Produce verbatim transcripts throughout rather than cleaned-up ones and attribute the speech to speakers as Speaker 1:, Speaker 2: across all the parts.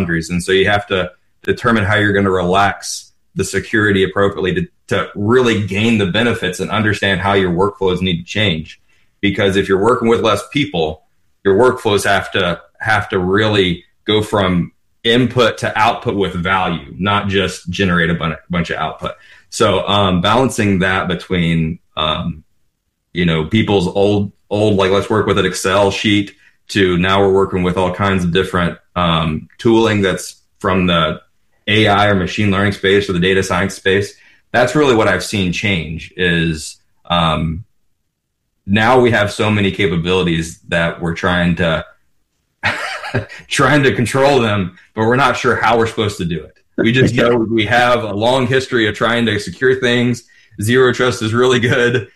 Speaker 1: boundaries. And so you have to determine how you're going to relax the security appropriately to, to really gain the benefits and understand how your workflows need to change. Because if you're working with less people, your workflows have to have to really go from input to output with value, not just generate a bun- bunch of output. So um, balancing that between, um, you know, people's old, old, like, let's work with an Excel sheet to now we're working with all kinds of different um, tooling that's from the A I or machine learning space or the data science space. That's really what I've seen change is um, now we have so many capabilities that we're trying to trying to control them, but we're not sure how we're supposed to do it. We just know we have a long history of trying to secure things. Zero trust is really good,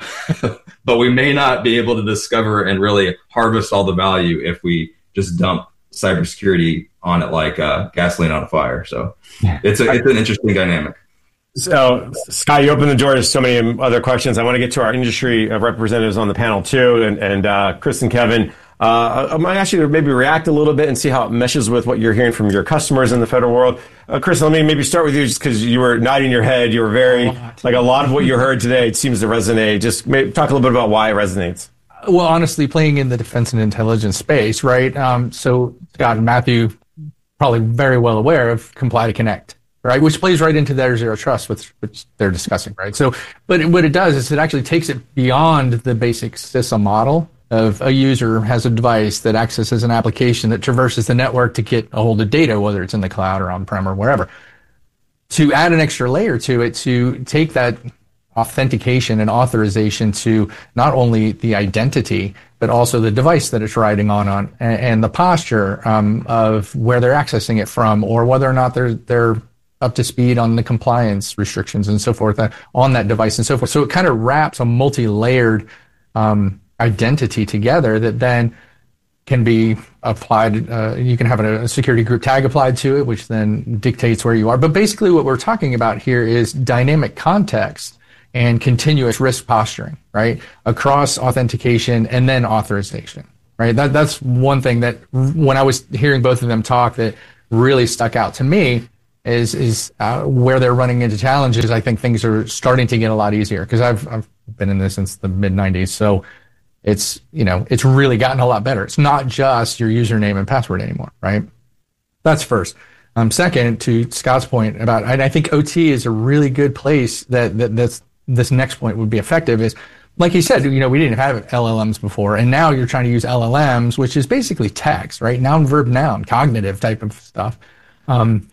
Speaker 1: but we may not be able to discover and really harvest all the value if we just dump cybersecurity on it like uh, gasoline on a fire. So it's a, it's an interesting dynamic.
Speaker 2: So, Scott, you opened the door to so many other questions. I want to get to our industry representatives on the panel too, and, and uh, Chris and Kevin. Uh, I might ask you to maybe react a little bit and see how it meshes with what you're hearing from your customers in the federal world. Uh, Chris, let me maybe start with you just because you were nodding your head. You were very, like a lot of what you heard today, it seems to resonate. Just maybe talk a little bit about why it resonates.
Speaker 3: Well, honestly, playing in the defense and intelligence space, right? Um, so Scott and Matthew, probably very well aware of Comply to Connect, right? Which plays right into their zero trust, which, which they're discussing, right? So, but what it does is it actually takes it beyond the basic CISA model of a user has a device that accesses an application that traverses the network to get a hold of data, whether it's in the cloud or on-prem or wherever, to add an extra layer to it to take that authentication and authorization to not only the identity, but also the device that it's riding on, on and, and the posture um, of where they're accessing it from, or whether or not they're they're up to speed on the compliance restrictions and so forth uh, on that device and so forth. So it kind of wraps a multi-layered um, identity together that then can be applied. Uh, you can have a, a security group tag applied to it, which then dictates where you are. But basically what we're talking about here is dynamic context and continuous risk posturing, right? Across authentication and then authorization, right? That That's one thing that when I was hearing both of them talk that really stuck out to me is is uh, where they're running into challenges. I think things are starting to get a lot easier because I've, I've been in this since the mid nineties. So it's, you know, it's really gotten a lot better. It's not just your username and password anymore, right? That's first. Um, second, to Scott's point about, and I think O T is a really good place that, that that's, this next point would be effective is, like he said, you know, we didn't have L L Ms before, and now you're trying to use L L Ms, which is basically text, right? Noun, verb, noun, cognitive type of stuff. Um,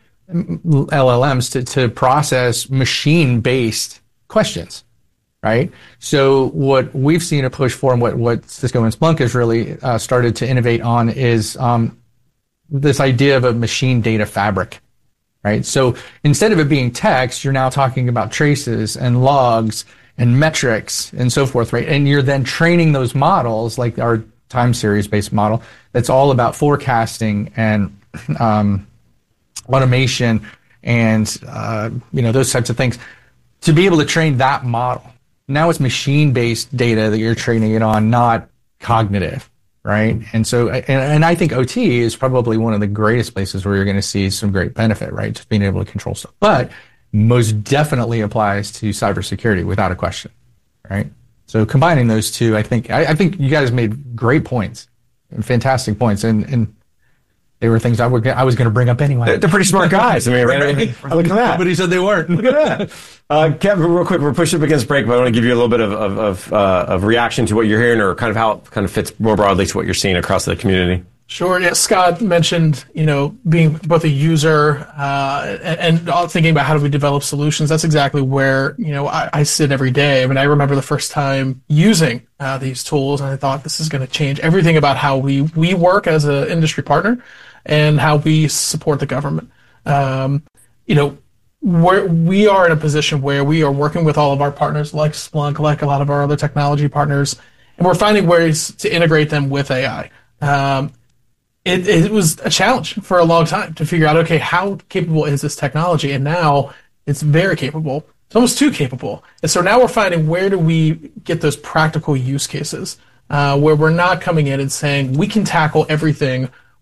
Speaker 3: L L Ms to, to process machine-based questions, right? So what we've seen a push for, and what, what Cisco and Splunk has really uh, started to innovate on is um, this idea of a machine data fabric, right? So instead of it being text, you're now talking about traces and logs and metrics and so forth, right? And you're then training those models, like our time series-based model, that's all about forecasting and um, automation and uh, you know, those types of things, to be able to train that model. Now it's machine-based data that you're training it on, not cognitive, right? And so, and, and I think O T is probably one of the greatest places where you're going to see some great benefit, right? Just being able to control stuff. But most definitely applies to cybersecurity without a question, right? So combining those two, I think, I, I think you guys made great points, fantastic points, and and they were things I, would, I was going to bring up anyway.
Speaker 2: They're, they're pretty smart guys. I mean, right, right. Look at that.
Speaker 3: Nobody said they weren't.
Speaker 2: Look at that. Uh, Kevin, real quick, we're pushing up against break, but I want to give you a little bit of of, of, uh, of reaction to what you're hearing, or kind of how it kind of fits more broadly to what you're seeing across the community.
Speaker 4: Sure. Yeah, Scott mentioned, you know, being both a user uh, and, and thinking about how do we develop solutions. That's exactly where, you know, I, I sit every day. I mean, I remember the first time using uh, these tools, and I thought this is going to change everything about how we, we work as an industry partner and how we support the government. Um, you know, we're, we are in a position where we are working with all of our partners, like Splunk, like a lot of our other technology partners, and we're finding ways to integrate them with A I. Um, It, it was a challenge for a long time to figure out, okay, how capable is this technology? And now it's very capable. It's almost too capable. And so now we're finding, where do we get those practical use cases uh, where we're not coming in and saying we can tackle everything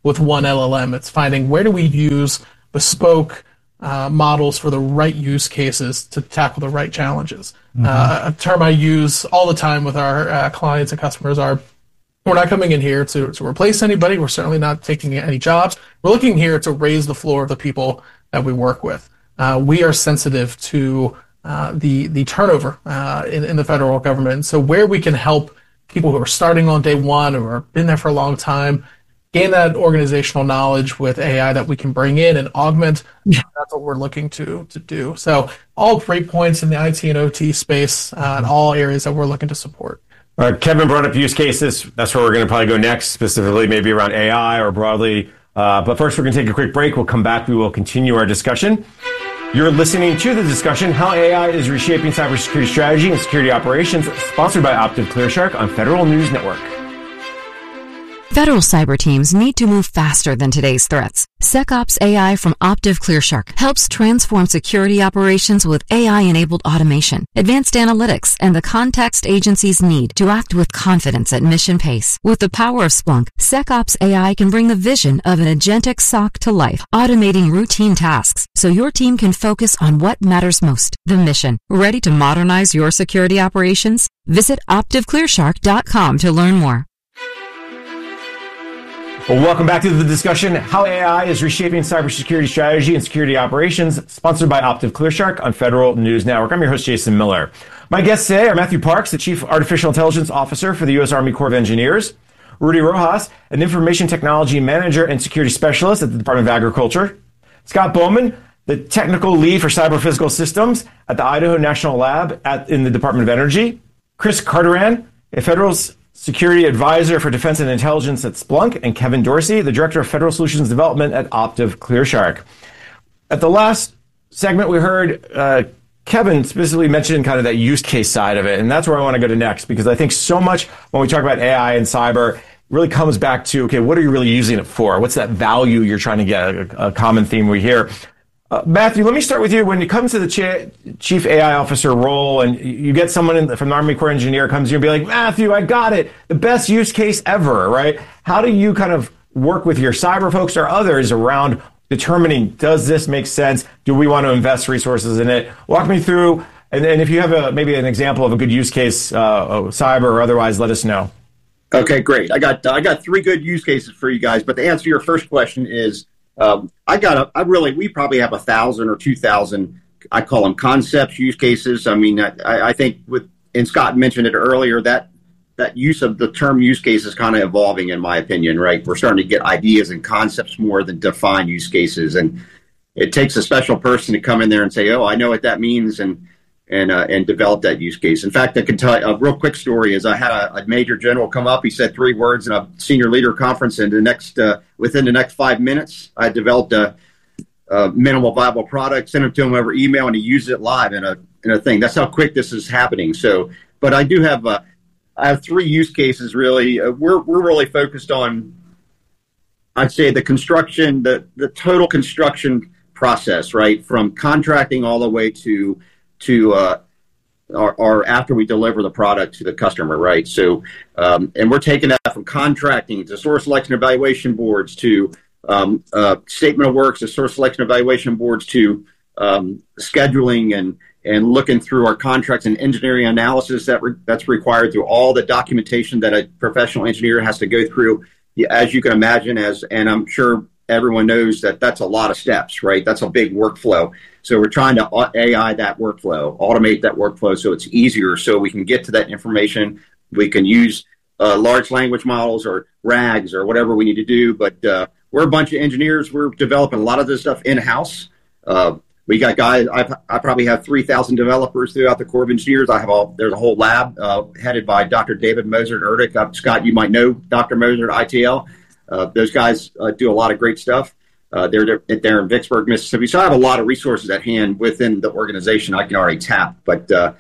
Speaker 4: with one L L M. It's finding where do we use bespoke uh, models for the right use cases to tackle the right challenges. Mm-hmm. Uh, a term I use all the time with our uh, clients and customers are, we're not coming in here to, to replace anybody. We're certainly not taking any jobs. We're looking here to raise the floor of the people that we work with. Uh, we are sensitive to uh, the the turnover uh, in, in the federal government. So where we can help people who are starting on day one or have been there for a long time gain that organizational knowledge with A I that we can bring in and augment, that's what we're looking to to do. So all great points in the I T and O T space uh, and all areas that we're looking to support.
Speaker 2: All right, Kevin brought up use cases. That's where we're going to probably go next, specifically maybe around A I or broadly. Uh, but first, we're going to take a quick break. We'll come back. We will continue our discussion. You're listening to the discussion, How A I is Reshaping Cybersecurity Strategy and Security Operations, sponsored by Optiv ClearShark on Federal News Network.
Speaker 5: Federal cyber teams need to move faster than today's threats. SecOps A I from Optiv ClearShark helps transform security operations with A I-enabled automation, advanced analytics, and the context agencies need to act with confidence at mission pace. With the power of Splunk, SecOps A I can bring the vision of an agentic S O C to life, automating routine tasks so your team can focus on what matters most, the mission. Ready to modernize your security operations? Visit optiv clearshark dot com to learn more.
Speaker 2: Well, welcome back to the discussion, How A I is Reshaping Cybersecurity Strategy and Security Operations, sponsored by Optiv ClearShark on Federal News Network. I'm your host, Jason Miller. My guests today are Matthew Parks, the Chief Artificial Intelligence Officer for the U S Army Corps of Engineers, Rudy Rojas, an Information Technology Manager and Security Specialist at the Department of Agriculture, Scott Bowman, the Technical Lead for Cyber-Physical Systems at the Idaho National Lab at, in the Department of Energy, Chris Carteran, a Federal Security Advisor for Defense and Intelligence at Splunk, and Kevin Dorsey, the Director of Federal Solutions Development at Optiv ClearShark. At the last segment, we heard uh, Kevin specifically mention kind of that use case side of it, and that's where I want to go to next, because I think so much when we talk about A I and cyber really comes back to, okay, what are you really using it for? What's that value you're trying to get? A, a common theme we hear. Uh, Matthew, let me start with you. When it comes to the cha- Chief A I Officer role, and you get someone in the, from the Army Corps Engineer comes to you and be like, Matthew, I got it. The best use case ever, right? How do you kind of work with your cyber folks or others around determining, does this make sense? Do we want to invest resources in it? Walk me through, and, and if you have a, maybe an example of a good use case, uh, cyber or otherwise, let us know.
Speaker 6: Okay, great. I got I got three good use cases for you guys, but to answer your first question is, Um, I got a, I really, we probably have a thousand or two thousand, I call them concepts, use cases. I mean, I, I think with, and Scott mentioned it earlier, that, that use of the term use case is kind of evolving in my opinion, right? We're starting to get ideas and concepts more than defined use cases. And it takes a special person to come in there and say, oh, I know what that means. And, and, uh, and develop that use case. In fact, I can tell you a real quick story is I had a, a major general come up. He said three words in a senior leader conference, and the next, uh, within the next five minutes, I developed a, a minimal viable product, sent it to him over email, and he used it live in a, in a thing. That's how quick this is happening. So, but I do have, uh, I have three use cases really. Uh, we're, we're really focused on, I'd say the construction, the, the total construction process, right? From contracting all the way to, to uh, or, or after we deliver the product to the customer, right? So, um, and we're taking that from contracting to source selection evaluation boards to um, uh, statement of works to source selection evaluation boards to um, scheduling and and looking through our contracts and engineering analysis that re- that's required through all the documentation that a professional engineer has to go through. As you can imagine, as and I'm sure everyone knows that that's a lot of steps, right? That's a big workflow. So we're trying to A I that workflow, automate that workflow so it's easier so we can get to that information. We can use uh, large language models or RAGs or whatever we need to do. But uh, we're a bunch of engineers. We're developing a lot of this stuff in-house. Uh, we got guys, I've, I probably have three thousand developers throughout the Corps of Engineers. I have all, there's a whole lab uh, headed by Doctor David Moser at Erdic. Uh, Scott, you might know Doctor Moser at I T L. Uh, those guys uh, do a lot of great stuff. Uh, they're, they're in Vicksburg, Mississippi. So I have a lot of resources at hand within the organization I can already tap. But uh,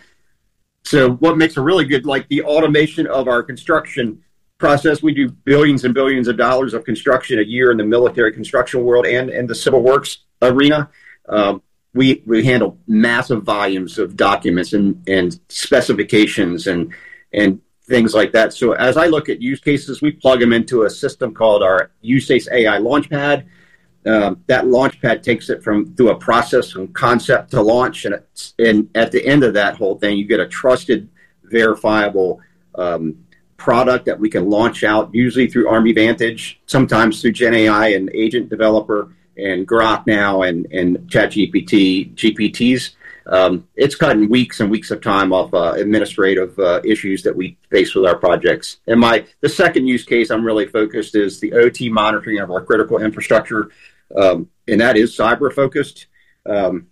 Speaker 6: so what makes a really good, like the automation of our construction process, we do billions and billions of dollars of construction a year in the military construction world and in the civil works arena. Um, we, we handle massive volumes of documents and, and specifications and, and things like that. So as I look at use cases, we plug them into a system called our USACE A I Launchpad. Um, that Launchpad takes it from through a process from concept to launch, and, it's, and at the end of that whole thing, you get a trusted, verifiable um, product that we can launch out, usually through Army Vantage, sometimes through Gen A I and Agent Developer and Grok now and, and ChatGPT, G P Ts. Um, it's cutting weeks and weeks of time off uh, administrative uh, issues that we face with our projects. And my the second use case I'm really focused is the O T monitoring of our critical infrastructure, um, and that is cyber focused. Um,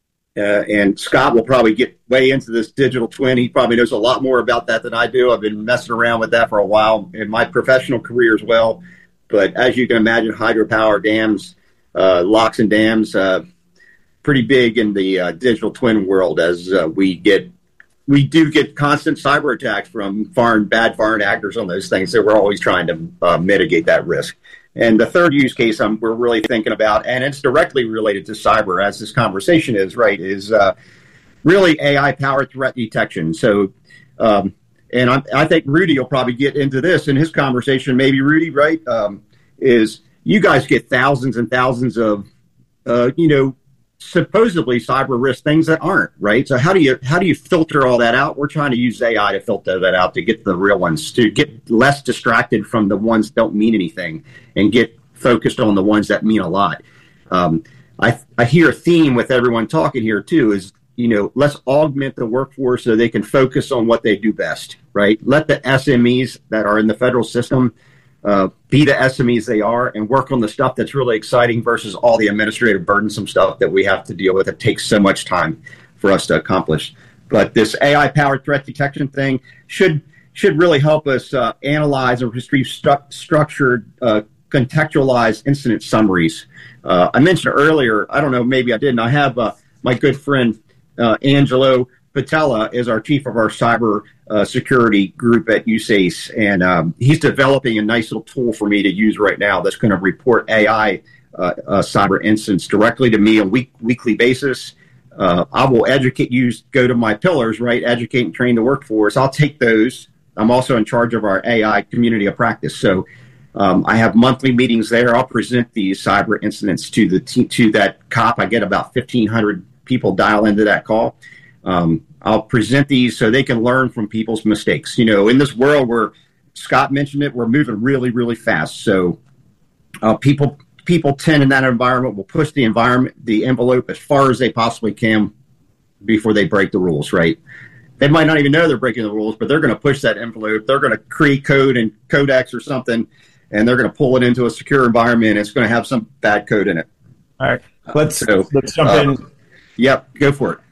Speaker 6: uh, and Scott will probably get way into this digital twin. He probably knows a lot more about that than I do. I've been messing around with that for a while in my professional career as well. But as you can imagine, hydropower dams, uh, locks and dams, uh, pretty big in the uh, digital twin world as uh, we get, we do get constant cyber attacks from foreign, bad foreign actors on those things. So we're always trying to uh, mitigate that risk. And the third use case I'm, we're really thinking about, and it's directly related to cyber as this conversation is, right, is uh, really A I-powered threat detection. So, um, and I, I think Rudy will probably get into this in his conversation, maybe Rudy, right, um, is you guys get thousands and thousands of, uh, you know, supposedly cyber risk things that aren't, right? So how do you how do you filter all that out? We're trying to use A I to filter that out to get the real ones, to get less distracted from the ones that don't mean anything and get focused on the ones that mean a lot. Um, I I hear a theme with everyone talking here too is, you know, let's augment the workforce so they can focus on what they do best, right? Let the S M Es that are in the federal system Uh, be the S M Es they are and work on the stuff that's really exciting versus all the administrative burdensome stuff that we have to deal with. It takes so much time for us to accomplish. But this A I-powered threat detection thing should should really help us uh, analyze and retrieve stru- structured, uh, contextualized incident summaries. Uh, I mentioned earlier, I don't know, maybe I didn't, I have uh, my good friend uh, Angelo Patella is our chief of our cyber uh, security group at USACE, and um, he's developing a nice little tool for me to use right now that's going to report A I uh, uh, cyber incidents directly to me on a week, weekly basis. Uh, I will educate you, go to my pillars, right, educate and train the workforce. I'll take those. I'm also in charge of our A I community of practice. So um, I have monthly meetings there. I'll present these cyber incidents to the te- to that COP. I get about fifteen hundred people dial into that call. Um, I'll present these so they can learn from people's mistakes. You know, in this world where Scott mentioned it, we're moving really, really fast. So uh, people people tend in that environment will push the environment, the envelope as far as they possibly can before they break the rules, right? They might not even know they're breaking the rules, but they're going to push that envelope. They're going to create code in Codex or something, and they're going to pull it into a secure environment. And it's going to have some bad code in it.
Speaker 2: All right, let's,
Speaker 6: so,
Speaker 2: let's jump
Speaker 6: uh,
Speaker 2: in.
Speaker 6: Yep, go for it.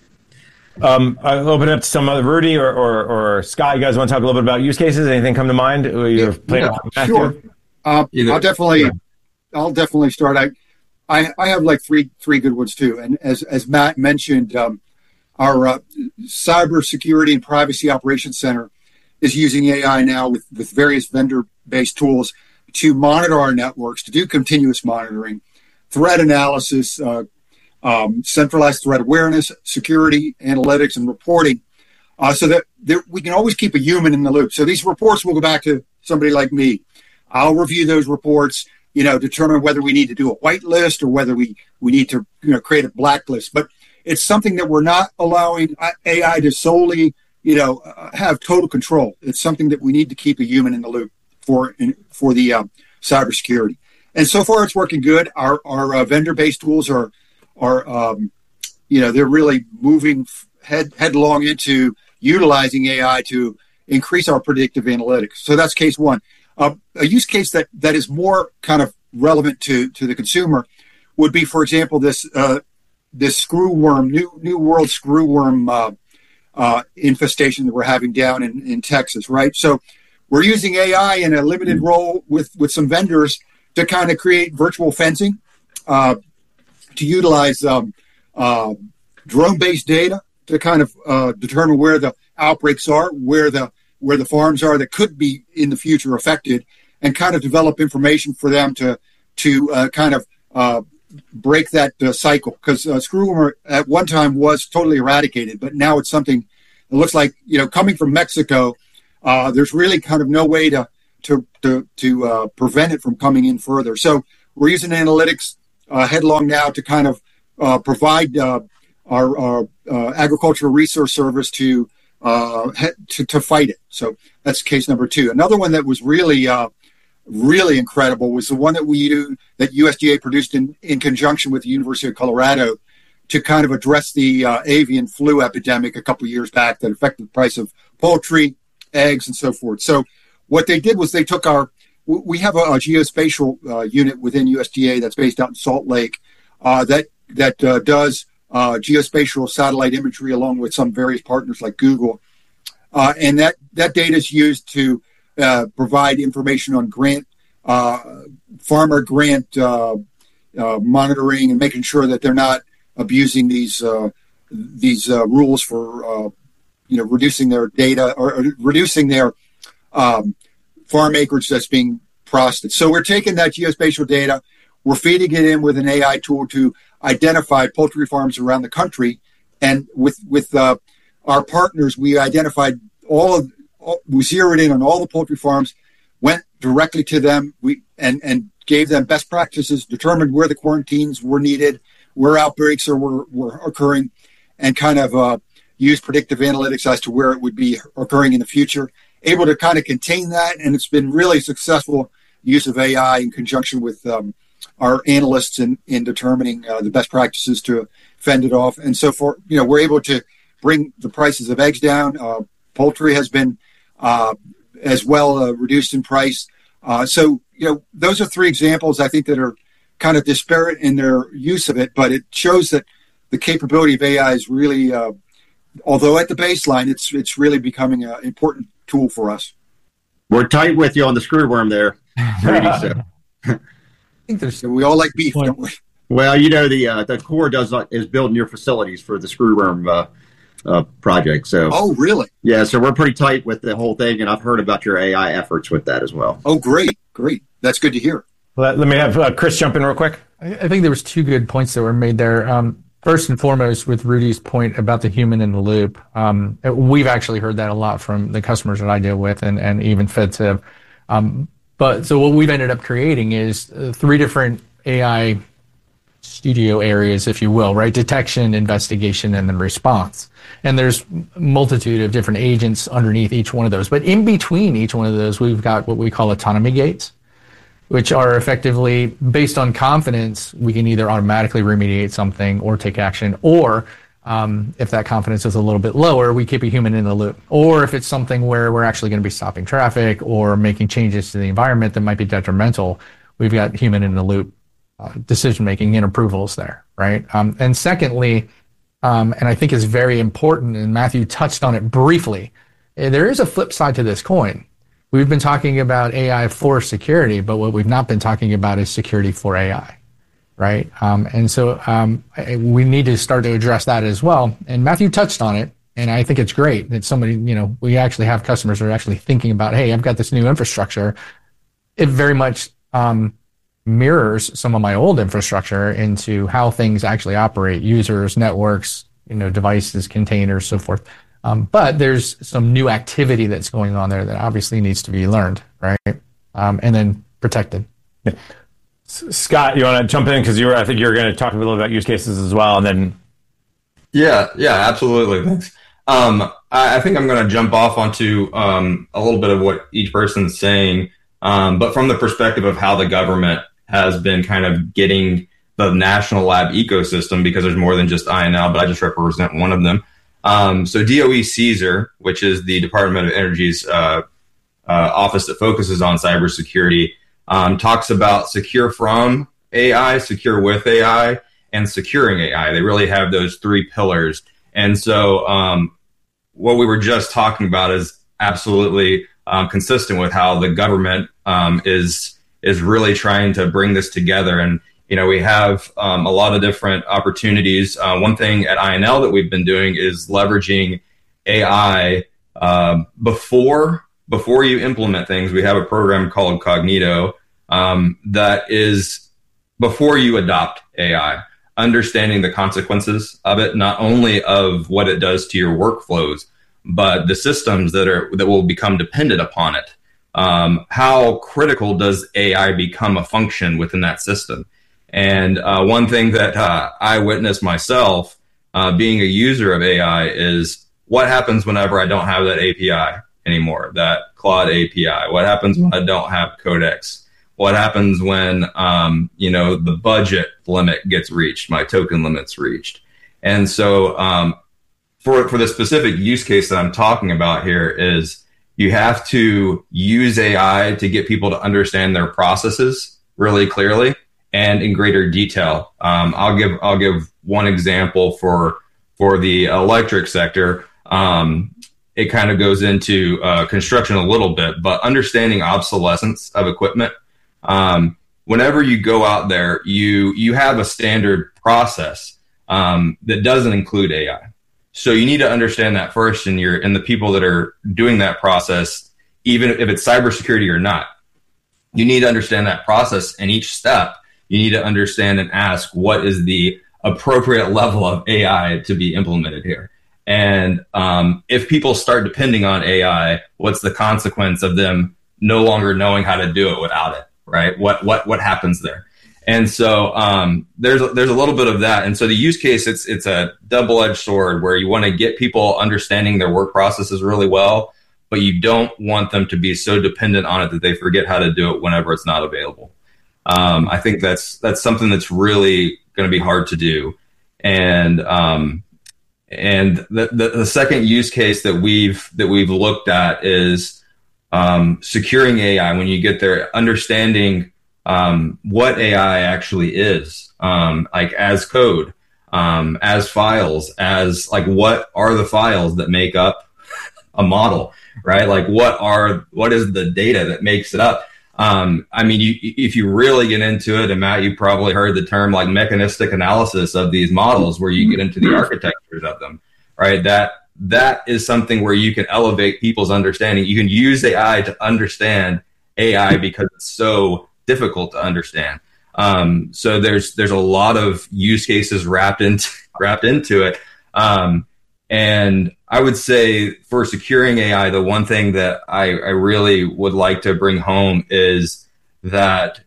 Speaker 2: Um, I'll open it up to some other Rudy or, or, or Scott. You guys want to talk a little bit about use cases? Anything come to mind? You're playing
Speaker 7: yeah, sure. Uh, I'll definitely, yeah. I'll definitely start. I, I, I have like three, three good ones too. And as, as Matt mentioned, um, our uh, Cybersecurity and Privacy Operations Center is using A I now with, with various vendor-based tools to monitor our networks, to do continuous monitoring, threat analysis, uh, Um, centralized threat awareness, security, analytics, and reporting, uh, so that there, we can always keep a human in the loop. So these reports will go back to somebody like me. I'll review those reports, you know, determine whether we need to do a whitelist or whether we, we need to, you know, create a blacklist. But it's something that we're not allowing A I to solely, you know, uh, have total control. It's something that we need to keep a human in the loop for in, for the uh, cybersecurity. And so far, it's working good. Our our uh, vendor-based tools are are, um, you know, they're really moving head headlong into utilizing A I to increase our predictive analytics. So that's case one. Uh, a use case that, that is more kind of relevant to, to the consumer would be, for example, this uh, this screwworm, new new world screwworm uh, uh, infestation that we're having down in, in Texas, right? So we're using A I in a limited role with, with some vendors to kind of create virtual fencing, uh, to utilize um, uh, drone-based data to kind of uh, determine where the outbreaks are, where the where the farms are that could be in the future affected, and kind of develop information for them to to uh, kind of uh, break that uh, cycle. Because uh, screwworm at one time was totally eradicated, but now it's something that looks like, you know, coming from Mexico, uh, there's really kind of no way to to to, to uh, prevent it from coming in further. So we're using analytics uh, headlong now to kind of uh, provide uh, our, our uh, agricultural resource service to, uh, to to fight it. So that's case number two. Another one that was really uh, really incredible was the one that we do that U S D A produced in, in conjunction with the University of Colorado to kind of address the uh, avian flu epidemic a couple of years back that affected the price of poultry, eggs, and so forth. So what they did was they took our, we have a, a geospatial uh, unit within U S D A that's based out in Salt Lake uh, that that uh, does uh, geospatial satellite imagery along with some various partners like Google. Uh, and that, that data is used to uh, provide information on grant, uh, farmer grant uh, uh, monitoring and making sure that they're not abusing these uh, these uh, rules for uh, you know reducing their data or, or reducing their um, farm acreage that's being processed. So we're taking that geospatial data, we're feeding it in with an A I tool to identify poultry farms around the country, and with with uh, our partners, we identified all of all, we zeroed in on all the poultry farms, went directly to them, we and and gave them best practices, determined where the quarantines were needed, where outbreaks are were, were occurring, and kind of uh, use predictive analytics as to where it would be occurring in the future. Able to kind of contain that, and it's been really successful use of A I in conjunction with um, our analysts in, in determining uh, the best practices to fend it off. And so for, you know, we're able to bring the prices of eggs down. Uh, poultry has been uh, as well uh, reduced in price. Uh, so, you know, those are three examples I think that are kind of disparate in their use of it, but it shows that the capability of A I is really, uh, although at the baseline, it's it's really becoming an important tool for us.
Speaker 6: We're tight with you on the screw worm there. Really, so.
Speaker 3: I think there's
Speaker 7: we all like beef, don't we?
Speaker 6: Well, you know, the uh, the Corps does not, is building your facilities for the screw worm uh, uh, project. So,
Speaker 7: oh, really?
Speaker 6: Yeah, so we're pretty tight with the whole thing, and I've heard about your A I efforts with that as well.
Speaker 7: Oh, great, great. That's good to hear.
Speaker 2: Let, let me have uh, Chris jump in real quick.
Speaker 3: I, I think there was two good points that were made there. Um, first and foremost, with Rudy's point about the human in the loop, um, we've actually heard that a lot from the customers that I deal with, and, and even FedCiv. Um, but so what we've ended up creating is uh, three different A I studio areas, if you will, right? Detection, investigation, and then response. And there's a multitude of different agents underneath each one of those. But in between each one of those, we've got what we call autonomy gates, which are effectively based on confidence. We can either automatically remediate something or take action, or um, if that confidence is a little bit lower, we keep a human in the loop. Or if it's something where we're actually going to be stopping traffic or making changes to the environment that might be detrimental, we've got human in the loop uh, decision-making and approvals there, right? Um, and secondly, um, and I think is very important, and Matthew touched on it briefly, there is a flip side to this coin. We've been talking about A I for security, but what we've not been talking about is security for A I, right? Um, and so um, we need to start to address that as well. And Matthew touched on it, and I think it's great that somebody, you know, we actually have customers that are actually thinking about, hey, I've got this new infrastructure. It very much um, mirrors some of my old infrastructure into how things actually operate, users, networks, you know, devices, containers, so forth. Um, but there's some new activity that's going on there that obviously needs to be learned, right? Um, and then protected.
Speaker 2: Yeah. Scott, you want to jump in because you were, I think you were going to talk a little about use cases as well, and then.
Speaker 1: Yeah, yeah, absolutely. Thanks. Um, I, I think I'm going to jump off onto um, a little bit of what each person's saying, um, but from the perspective of how the government has been kind of getting the national lab ecosystem, because there's more than just I N L, but I just represent one of them. Um, so D O E CSER, which is the Department of Energy's uh, uh, office that focuses on cybersecurity, um, talks about secure from A I, secure with A I, and securing A I. They really have those three pillars. And so um, what we were just talking about is absolutely um, consistent with how the government um, is is really trying to bring this together. And You know, we have um, a lot of different opportunities. Uh, one thing at I N L that we've been doing is leveraging A I uh, before before you implement things. We have a program called Cognito um, that is before you adopt A I, understanding the consequences of it, not only of what it does to your workflows, but the systems that are that will become dependent upon it. Um, how critical does A I become a function within that system? And uh, one thing that uh, I witnessed myself uh, being a user of A I is what happens whenever I don't have that A P I anymore, that Claude A P I? What happens when I don't have Codex? What happens when, um, you know, the budget limit gets reached, my token limit's reached? And so um, for, for the specific use case that I'm talking about here is you have to use A I to get people to understand their processes really clearly and in greater detail. Um, I'll give I'll give one example for for the electric sector. Um, it kind of goes into uh, construction a little bit, but understanding obsolescence of equipment. Um, whenever you go out there, you you have a standard process um, that doesn't include A I. So you need to understand that first, and you're and the people that are doing that process, even if it's cybersecurity or not, you need to understand that process. And each step, you need to understand and ask what is the appropriate level of A I to be implemented here. And um, if people start depending on A I, what's the consequence of them no longer knowing how to do it without it? Right? What what what happens there? And so um, there's a, there's a little bit of that. And so the use case, it's it's a double-edged sword where you want to get people understanding their work processes really well, but you don't want them to be so dependent on it that they forget how to do it whenever it's not available. Um, I think that's that's something that's really going to be hard to do. And um, and the, the the second use case that we've that we've looked at is Um, securing A I. When you get there, understanding um, what A I actually is, um, like as code, um, as files, as like what are the files that make up a model, right? Like what are what is the data that makes it up? Um, I mean, you, if you really get into it, and Matt, you probably heard the term like mechanistic analysis of these models, where you get into the architectures of them, right? That That is something where you can elevate people's understanding. You can use A I to understand A I because it's so difficult to understand. Um, so there's there's a lot of use cases wrapped into wrapped into it. Um, and I would say for securing A I, the one thing that I, I really would like to bring home is that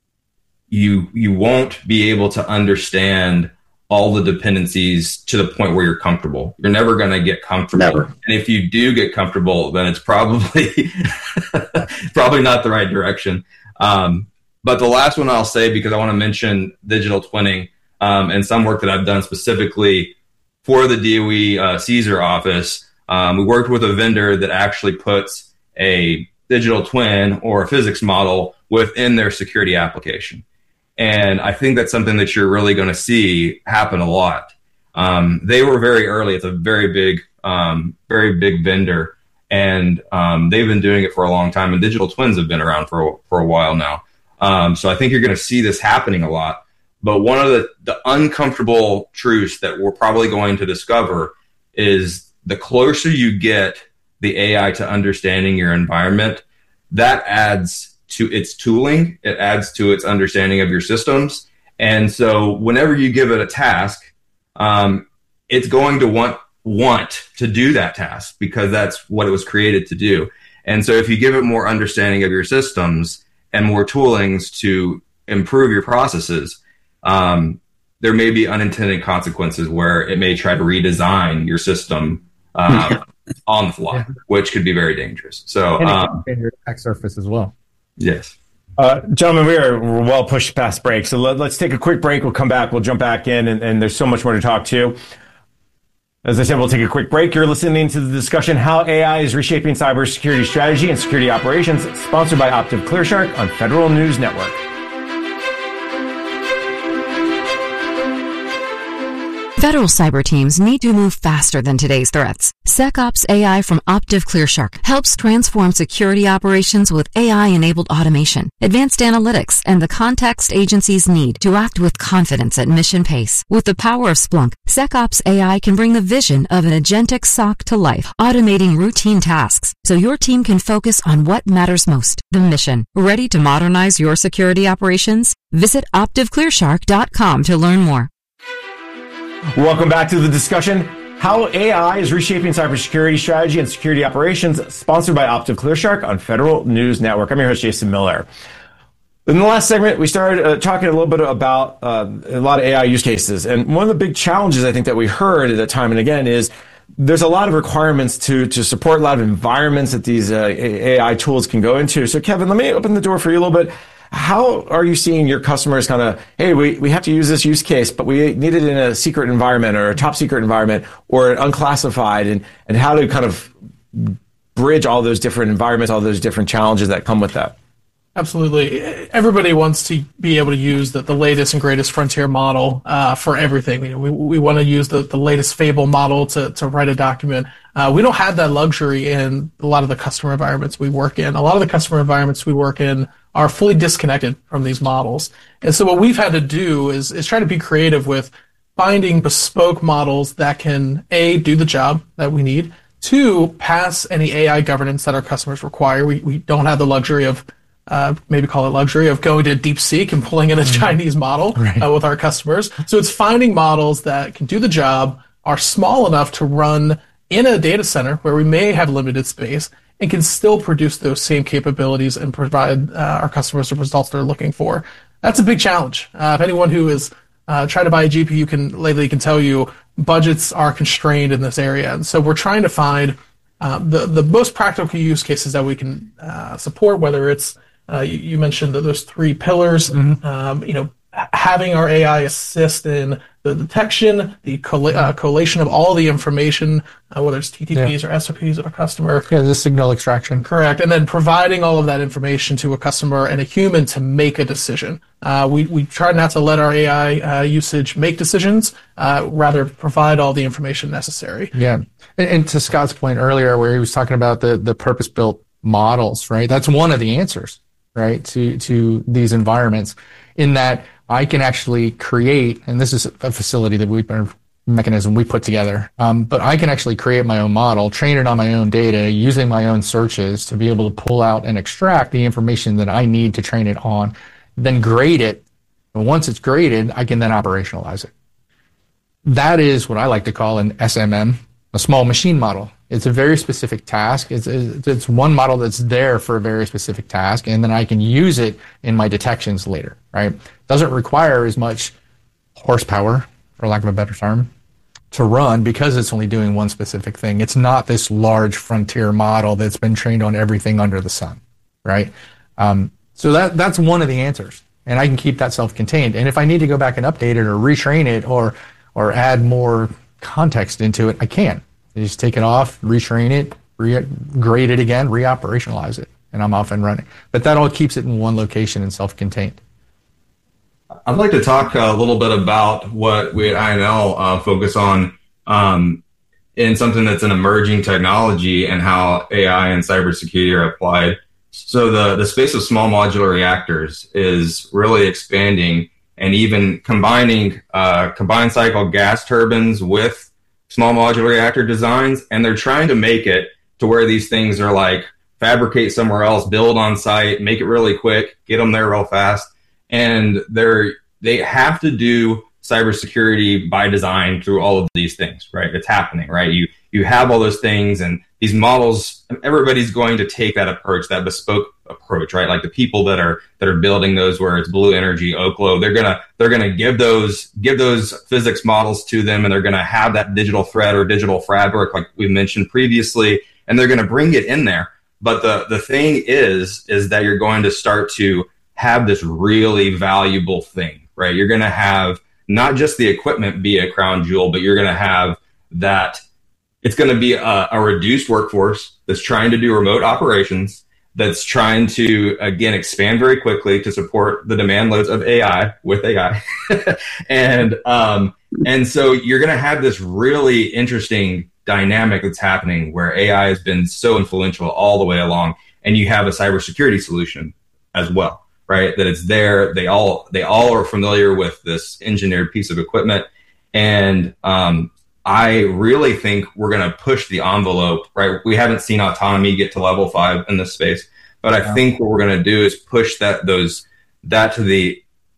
Speaker 1: you you won't be able to understand all the dependencies to the point where you're comfortable. You're never going to get comfortable.
Speaker 6: Never.
Speaker 1: And if you do get comfortable, then it's probably probably not the right direction. Um, but the last one I'll say, because I want to mention digital twinning um, and some work that I've done specifically for the D O E uh, CSER office. Um, we worked with a vendor that actually puts a digital twin or a physics model within their security application. And I think that's something that you're really going to see happen a lot. Um, they were very early. It's a very big, um, very big vendor, and um, they've been doing it for a long time. And digital twins have been around for for a while now. Um, so I think you're going to see this happening a lot. But one of the, the uncomfortable truths that we're probably going to discover is the closer you get the A I to understanding your environment, that adds to its tooling, it adds to its understanding of your systems. And so whenever you give it a task, um, it's going to want want to do that task because that's what it was created to do. And so if you give it more understanding of your systems and more toolings to improve your processes, um, there may be unintended consequences where it may try to redesign your system um, on the fly, yeah. which could be very dangerous. So,
Speaker 3: and it
Speaker 1: um,
Speaker 3: can your attack surface as well.
Speaker 1: Yes.
Speaker 2: Uh, gentlemen, we are we're well pushed past break. So let, let's take a quick break. We'll come back. We'll jump back in, and, and there's so much more to talk to. As I said, we'll take a quick break. You're listening to the discussion, How A I is Reshaping Cybersecurity Strategy and Security Operations, sponsored by Optiv ClearShark on Federal News Network.
Speaker 5: Federal cyber teams need to move faster than today's threats. SecOps A I from Optiv ClearShark helps transform security operations with A I-enabled automation, advanced analytics, and the context agencies need to act with confidence at mission pace. With the power of Splunk, SecOps A I can bring the vision of an agentic S O C to life, automating routine tasks so your team can focus on what matters most, the mission. Ready to modernize your security operations? Visit optiv clear shark dot com to learn more.
Speaker 2: Welcome back to the discussion, How A I is Reshaping Cybersecurity Strategy and Security Operations, sponsored by Optiv ClearShark on Federal News Network. I'm your host, Jason Miller. In the last segment, we started uh, talking a little bit about uh, a lot of A I use cases. And one of the big challenges I think that we heard at that time and again is there's a lot of requirements to to support a lot of environments that these uh, A I tools can go into. So, Kevin, let me open the door for you a little bit. How are you seeing your customers kind of, hey, we, we have to use this use case, but we need it in a secret environment or a top secret environment or an unclassified, and, and how to kind of bridge all those different environments, all those different challenges that come with that?
Speaker 4: Absolutely. Everybody wants to be able to use the, the latest and greatest frontier model uh, for everything. We, we, we want to use the, the latest Fable model to, to write a document. Uh, we don't have that luxury in a lot of the customer environments we work in. A lot of the customer environments we work in are fully disconnected from these models. And so what we've had to do is, is try to be creative with finding bespoke models that can, A, do the job that we need, two, pass any A I governance that our customers require. We, we don't have the luxury of Uh, maybe call it luxury of going to DeepSeek and pulling in a mm-hmm. Chinese model right. uh, with our customers. So it's finding models that can do the job, are small enough to run in a data center where we may have limited space, and can still produce those same capabilities and provide uh, our customers the results they're looking for. That's a big challenge. Uh, if anyone who is uh, trying to buy a G P U can lately can tell you budgets are constrained in this area. And so we're trying to find uh, the, the most practical use cases that we can uh, support, whether it's Uh, you, you mentioned that those three pillars, mm-hmm. um, you know, having our A I assist in the detection, the coll- uh, collation of all the information, uh, whether it's T T Ps yeah. or S O Ps of a customer.
Speaker 3: Yeah, the signal extraction.
Speaker 4: Correct. And then providing all of that information to a customer and a human to make a decision. Uh, we, we try not to let our A I uh, usage make decisions, uh, rather provide all the information necessary.
Speaker 3: Yeah. And, and to Scott's point earlier, where he was talking about the, the purpose-built models, right? That's one of the answers, right, to, to these environments, in that I can actually create, and this is a facility that we've been, mechanism we put together, um, but I can actually create my own model, train it on my own data, using my own searches to be able to pull out and extract the information that I need to train it on, then grade it. And once it's graded, I can then operationalize it. That is what I like to call an S M M, a small machine model. It's a very specific task. It's, it's one model that's there for a very specific task, and then I can use it in my detections later, right? Doesn't require as much horsepower, for lack of a better term, to run, because it's only doing one specific thing. It's not this large frontier model that's been trained on everything under the sun, right? Um, so that that's one of the answers, and I can keep that self-contained. And if I need to go back and update it or retrain it or or add more context into it, I can. I just take it off, retrain it, re- grade it again, re-operationalize it, and I'm off and running. But that all keeps it in one location and self-contained.
Speaker 1: I'd like to talk a little bit about what we at I N L uh, focus on um, in something that's an emerging technology and how A I and cybersecurity are applied. So the, the space of small modular reactors is really expanding, and even combining uh, combined cycle gas turbines with small modular reactor designs, and they're trying to make it to where these things are like fabricate somewhere else, build on site, make it really quick, get them there real fast. And they're, they have to do cybersecurity by design through all of these things, right? It's happening, right? You, you have all those things, and these models, everybody's going to take that approach, that bespoke approach, right? Like the people that are that are building those, where it's Blue Energy, Oklo, they're gonna they're gonna give those give those physics models to them, and they're gonna have that digital thread or digital fabric, like we mentioned previously, and they're gonna bring it in there. But the the thing is, is that you're going to start to have this really valuable thing, right? You're gonna have not just the equipment be a crown jewel, but you're gonna have that. It's going to be a, a reduced workforce that's trying to do remote operations, that's trying to, again, expand very quickly to support the demand loads of A I with A I. and um, and so you're going to have this really interesting dynamic that's happening where A I has been so influential all the way along, and you have a cybersecurity solution as well, right? That it's there. They all they all are familiar with this engineered piece of equipment. And um I really think we're going to push the envelope, right? We haven't seen autonomy get to level five in this space, but I yeah. think what we're going to do is push that those that to the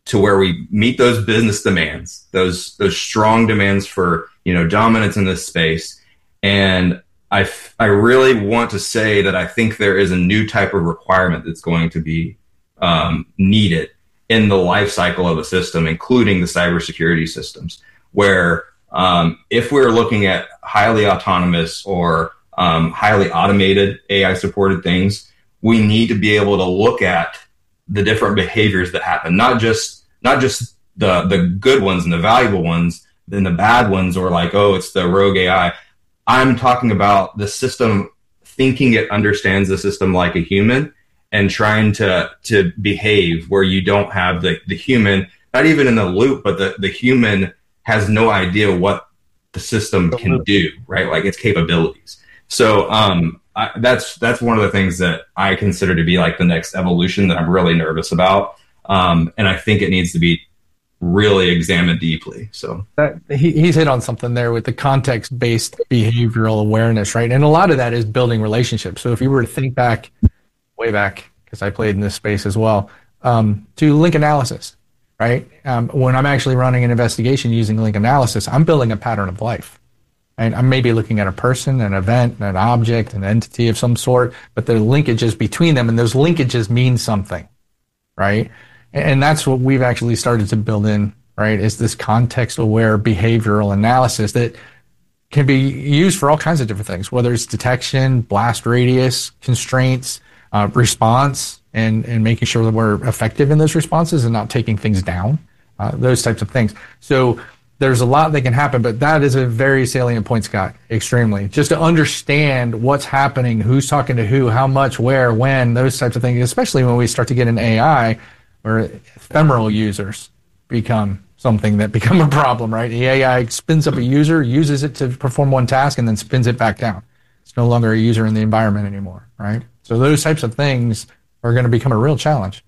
Speaker 1: to where we meet those business demands, those those strong demands for, you know, dominance in this space. And I, f- I really want to say that I think there is a new type of requirement that's going to be um, needed in the life cycle of a system, including the cybersecurity systems, where um, if we're looking at highly autonomous or um, highly automated A I-supported things, we need to be able to look at the different behaviors that happen, not just not just the the good ones and the valuable ones, then the bad ones, or like, oh, it's the rogue A I. I'm talking about the system thinking it understands the system like a human and trying to to behave where you don't have the, the human, not even in the loop, but the, the human has no idea what the system can do, right? Like its capabilities. So um, I, that's that's one of the things that I consider to be like the next evolution that I'm really nervous about. Um, and I think it needs to be really examined deeply. So
Speaker 3: that, he, he's hit on something there with the context-based behavioral awareness, right? And a lot of that is building relationships. So if you were to think back, way back, because I played in this space as well, um, to link analysis, right? Um, when I'm actually running an investigation using link analysis, I'm building a pattern of life. And I'm maybe looking at a person, an event, an object, an entity of some sort, but there are linkages between them, and those linkages mean something, right? And that's what we've actually started to build in, right, is this context-aware behavioral analysis that can be used for all kinds of different things, whether it's detection, blast radius, constraints, uh, response, and, and making sure that we're effective in those responses and not taking things down, uh, those types of things. So there's a lot that can happen, but that is a very salient point, Scott, extremely. Just to understand what's happening, who's talking to who, how much, where, when, those types of things, especially when we start to get an A I, where ephemeral users become something that become a problem, right? The A I spins up a user, uses it to perform one task, and then spins it back down. It's no longer a user in the environment anymore, right? So those types of things are going to become a real challenge.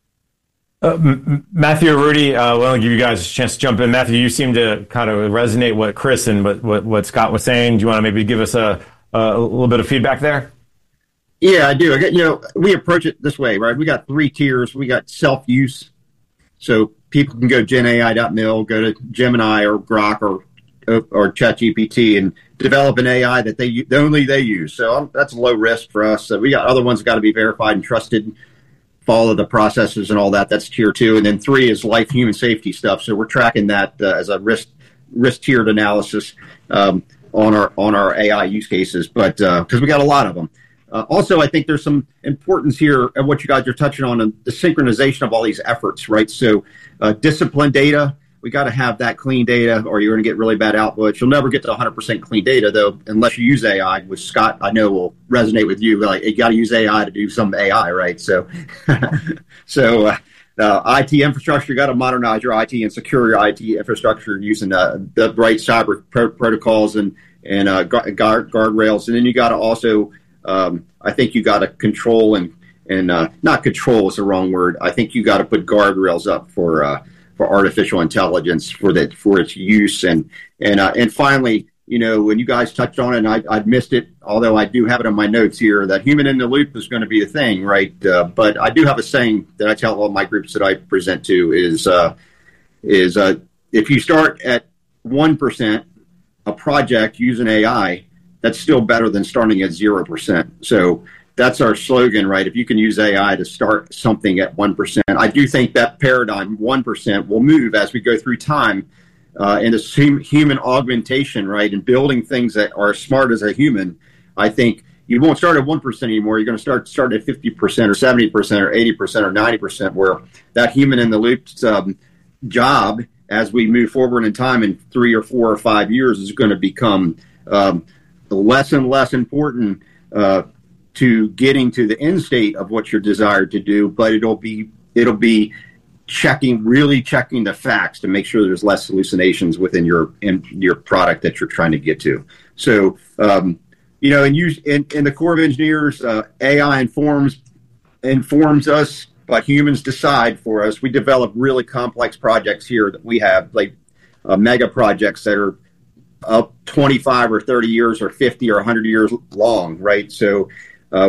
Speaker 2: Uh, M- Matthew or Rudy, uh, well, I'll give you guys a chance to jump in. Matthew, you seem to kind of resonate what Chris and what, what, what Scott was saying. Do you want to maybe give us a, a little bit of feedback there?
Speaker 6: Yeah, I do. I get, you know, we approach it this way, right? We got three tiers. We got self-use. So people can go to gen A I dot mil, go to Gemini or Grok or or ChatGPT and develop an A I that they only they use. So um, that's low risk for us. So we got other ones that got to be verified and trusted, follow the processes and all that. That's tier two. And then three is life human safety stuff. So we're tracking that uh, as a risk risk tiered analysis um, on our on our A I use cases, but because uh, we got a lot of them. Uh, also, I think there's some importance here of what you guys are touching on, and the synchronization of all these efforts, right? So uh, discipline data, we got to have that clean data or you're going to get really bad outputs. You'll never get to one hundred percent clean data, though, unless you use A I, which Scott, I know, will resonate with you. Like, you got to use A I to do some A I, right? So, so uh, uh, I T infrastructure, you got to modernize your I T and secure your I T infrastructure using uh, the right cyber pro- protocols and, and uh, guard guardrails. And then you got to also Um, I think you got to control and and uh, not control is the wrong word. I think you got to put guardrails up for uh, for artificial intelligence for that for its use and and uh, and finally, you know, when you guys touched on it, and I I missed it, although I do have it on my notes here that human in the loop is going to be the thing, right? Uh, but I do have a saying that I tell all my groups that I present to is uh, is uh, if you start at one percent a project using A I, that's still better than starting at zero percent. So that's our slogan, right? If you can use A I to start something at one percent, I do think that paradigm, one percent, will move as we go through time uh, into human augmentation, right? And building things that are as smart as a human. I think you won't start at one percent anymore. You're going to start start at fifty percent or seventy percent or eighty percent or ninety percent, where that human in the loop um, job, as we move forward in time in three or four or five years, is going to become um, less and less important uh, to getting to the end state of what you're desired to do, but it'll be it'll be checking, really checking the facts to make sure there's less hallucinations within your in your product that you're trying to get to. So, um, you know, and you in, in the Corps of Engineers, uh, A I informs informs us, but humans decide for us. We develop really complex projects here that we have, like uh, mega projects that are up twenty-five or thirty years or fifty or one hundred years long, right? So uh,